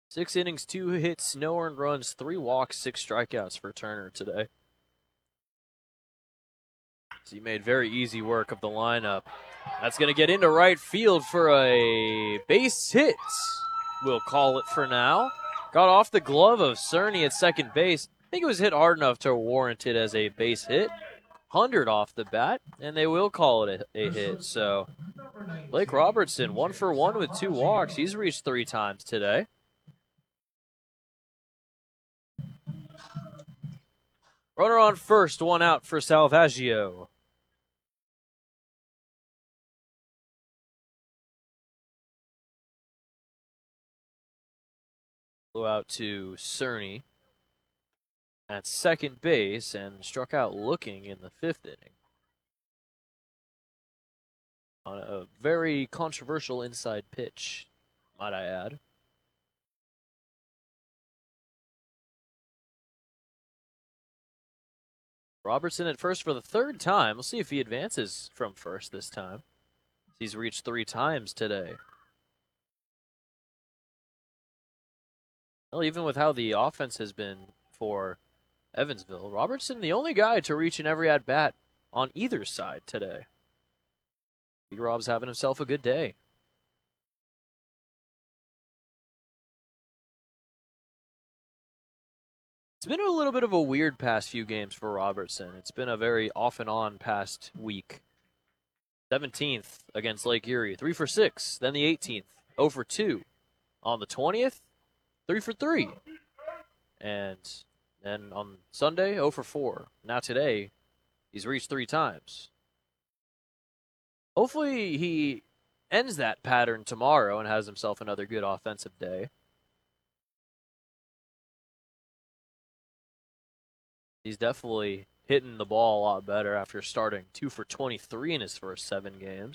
6 innings, 2 hits, no earned runs, 3 walks, 6 strikeouts for Turner today. So he made very easy work of the lineup. That's going to get into right field for a base hit. We'll call it for now. Got off the glove of Cerny at second base. I think it was hit hard enough to warrant it as a base hit. 100 off the bat, and they will call it a hit. So Blake Robertson, 1 for 1 with 2 walks. He's reached 3 times today. Runner on first, 1 out for Salvaggio. Flew out to Cerny at second base and struck out looking in the 5th inning. On a very controversial inside pitch, might I add. Robertson at first for the 3rd time. We'll see if he advances from first this time. He's reached 3 times today. Well, even with how the offense has been for Evansville, Robertson the only guy to reach in every at-bat on either side today. B-Rob's having himself a good day. It's been a little bit of a weird past few games for Robertson. It's been a very off and on past week. 17th against Lake Erie, 3 for 6. Then the 18th, 0 for 2. On the 20th, 3 for 3. And then on Sunday, 0 for 4. Now today, he's reached 3 times. Hopefully he ends that pattern tomorrow and has himself another good offensive day. He's definitely hitting the ball a lot better after starting 2 for 23 in his first 7 games.